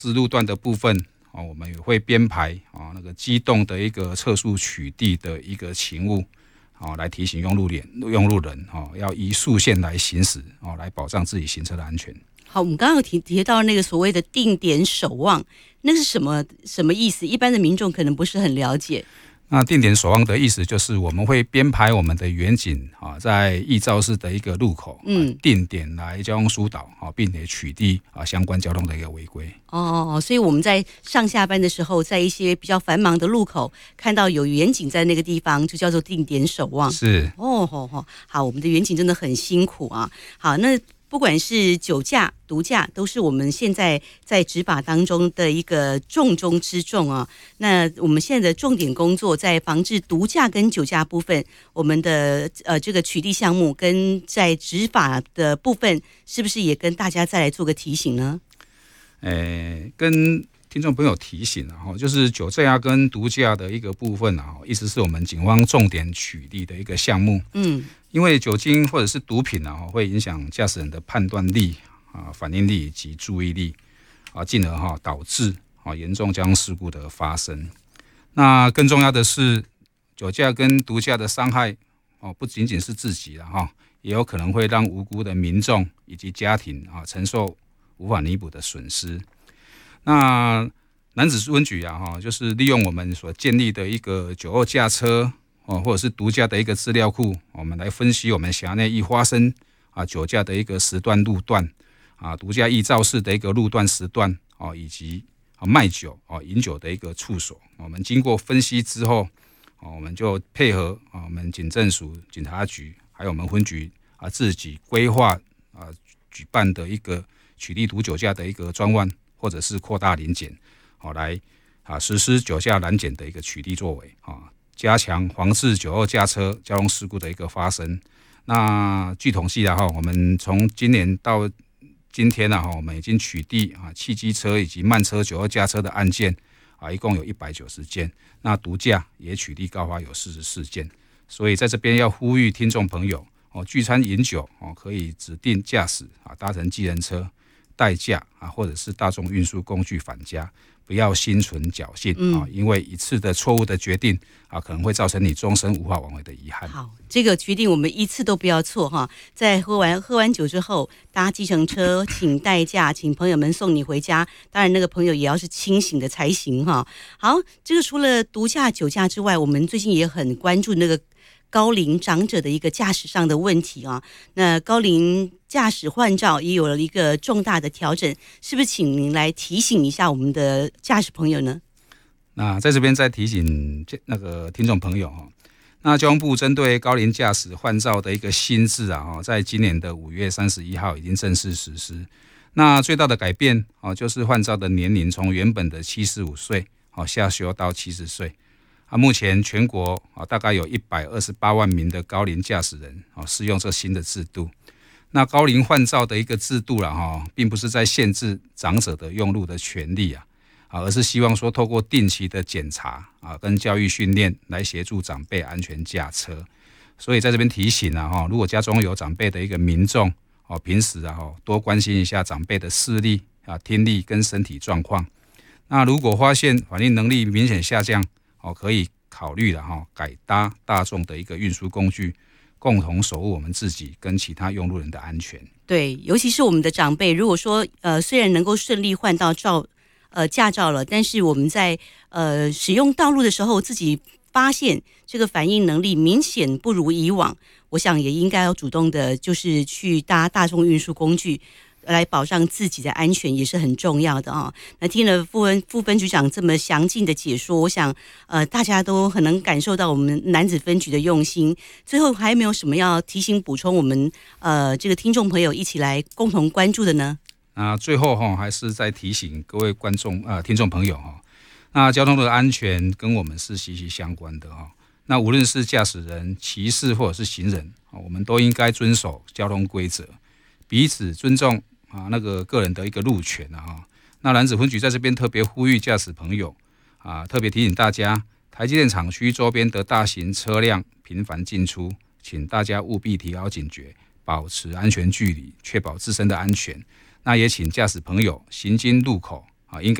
支路段的部分我们也会编排那个机动的一个测速取缔的一个勤务来提醒用路人要依速线来行驶来保障自己行车的安全。 好，我们刚刚有提到那个所谓的定点守望，那是什么意思？一般的民众可能不是很了解。 那定点守望的意思就是我们会编排我们的远景在易肇事的一个路口定点来交通疏导并且取缔相关交通的一个违规。 所以我们在上下班的时候，在一些比较繁忙的路口看到有远景在那个地方，就叫做定点守望。 是好，我们的远景真的很辛苦啊。好，那不管是酒驾、毒驾，都是我们现在在执法当中的一个重中之重啊。那我们现在的重点工作在防治毒驾跟酒驾部分，我们的这个取缔项目跟在执法的部分，是不是也跟大家再来做个提醒呢？ 跟听众朋友提醒就是酒驾跟毒驾的一个部分一直是我们警方重点取缔的一个项目。因为酒精或者是毒品会影响驾驶人的判断力反应力以及注意力进而导致严重交通事故的发生。那更重要的是，酒驾跟毒驾的伤害不仅仅是自己也有可能会让无辜的民众以及家庭承受无法弥补的损失。那楠梓分局就是利用我们所建立的一个酒后驾车或者是毒驾的一个资料库，我们来分析我们辖内易发生酒驾的一个时段路段毒驾易肇事的一个路段时段以及卖酒饮酒的一个处所。我们经过分析之后我们就配合我们警政署、警察局还有我们分局自己规划举办的一个取缔毒酒驾的一个专案，或者是扩大临检来实施酒驾拦检的一个取缔作为加强防治酒后驾车交通事故的一个发生。那据统计我们从今年到今天我们已经取缔汽机车以及慢车酒后驾车的案件一共有190件，那毒驾也取缔告发有44件。所以在这边要呼吁听众朋友聚餐饮酒可以指定驾驶搭乘计程车、代驾或者是大众运输工具返家，不要心存侥幸因为一次的错误的决定可能会造成你终身无法挽回的遗憾。 好，这个决定我们一次都不要错在喝完酒之后，搭计程车请代驾，请朋友们送你回家，当然那个朋友也要是清醒的才行好，这个除了毒驾、酒驾之外，我们最近也很关注那个高龄长者的一个驾驶上的问题那高龄驾驶换照也有了一个重大的调整，是不是请您来提醒一下我们的驾驶朋友呢？ 那在这边再提醒那个听众朋友那交通部针对高龄驾驶换照的一个新制在今年的5月31号已经正式实施。那最大的改变就是换照的年龄从原本的75岁下修到70岁。目前全国大概有128万名的高龄驾驶人适用这新的制度。那高龄换照的一个制度并不是在限制长者的用路的权利而是希望说透过定期的检查跟教育训练来协助长辈安全驾车。所以在这边提醒如果家中有长辈的一个民众平时多关心一下长辈的视力听力跟身体状况。那如果发现反应能力明显下降可以考虑改搭大众的一个运输工具，共同守护我们自己跟其他用路人的安全。 对，尤其是我们的长辈，如果说虽然能够顺利换到驾照了，但是我们在使用道路的时候，自己发现这个反应能力明显不如以往，我想也应该要主动的，就是去搭大众运输工具，来保障自己的安全也是很重要的那听了副分局长这么详尽的解说，我想大家都很能感受到我们楠梓分局的用心。最后还有没有什么要提醒补充我们这个听众朋友一起来共同关注的呢？ 那最后还是再提醒各位听众朋友那交通的安全跟我们是息息相关的那无论是驾驶人、骑士或者是行人我们都应该遵守交通规则，彼此尊重那个个人的一个路权那楠梓分局在这边特别呼吁驾驶朋友特别提醒大家，台积电厂区周边的大型车辆频繁进出，请大家务必提高警觉，保持安全距离，确保自身的安全。那也请驾驶朋友行经路口啊，应该